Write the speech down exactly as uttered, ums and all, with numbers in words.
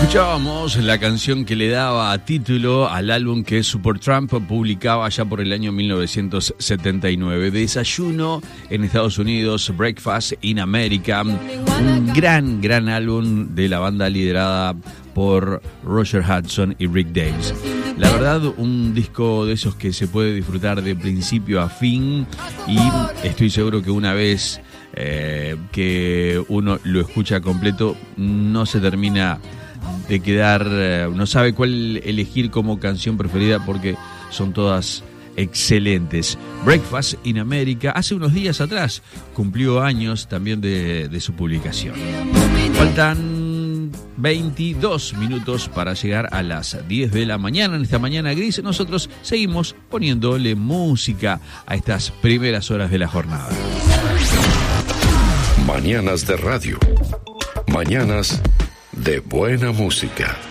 Escuchábamos la canción que le daba título al álbum que Supertramp publicaba ya por el año mil novecientos setenta y nueve. Desayuno en Estados Unidos, Breakfast in America. Un gran, gran álbum de la banda liderada por Roger Hudson y Rick Dames. La verdad, un disco de esos que se puede disfrutar de principio a fin, y estoy seguro que una vez eh, que uno lo escucha completo, no se termina de quedar, no sabe cuál elegir como canción preferida porque son todas excelentes. Breakfast in America, hace unos días atrás cumplió años también de, de su publicación. Faltan veintidós minutos para llegar a las diez de la mañana. En esta mañana gris nosotros seguimos poniéndole música a estas primeras horas de la jornada. Mañanas de radio. Mañanas de buena música.